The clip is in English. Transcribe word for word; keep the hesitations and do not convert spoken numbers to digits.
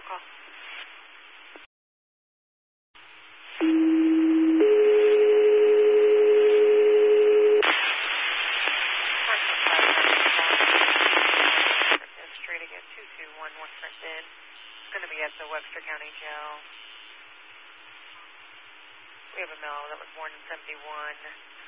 call. Street again, two two one West Princeton. It's going to be at the Webster County Jail. We have a male that was born in seventy-one.